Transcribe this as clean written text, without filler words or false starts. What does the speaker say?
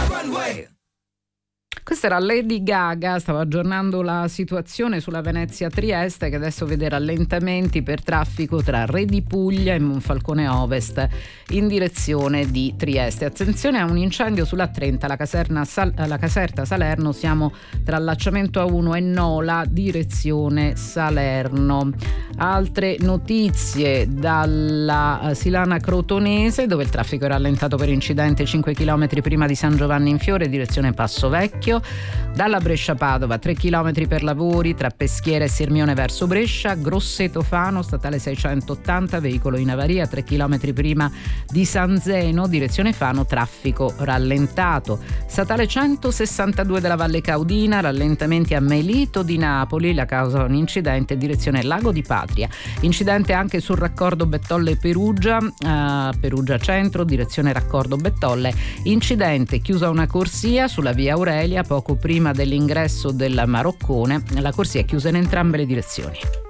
Questa era Lady Gaga, stava aggiornando la situazione sulla Venezia-Trieste, che adesso vede rallentamenti per traffico tra Re di Puglia e Monfalcone Ovest in direzione di Trieste. Attenzione a un incendio sulla 30, la Caserta Salerno, siamo tra allacciamento A1 e Nola, direzione Salerno. Altre notizie dalla Silana Crotonese, dove il traffico è rallentato per incidente 5 km prima di San Giovanni in Fiore, direzione Passo Vecchio. Dalla Brescia-Padova 3 km per lavori tra Peschiera e Sirmione verso Brescia. Grosseto Fano, statale 680, veicolo in avaria 3 km prima di San Zeno, direzione Fano, traffico rallentato. Statale 162 della Valle Caudina, rallentamenti a Melito di Napoli, la causa un incidente direzione Lago di Patria. Incidente anche sul raccordo Bettolle-Perugia, Perugia Centro, direzione raccordo Bettolle. Incidente, chiusa una corsia sulla via Aurelia poco prima dell'ingresso del Maroccone, la corsia è chiusa in entrambe le direzioni.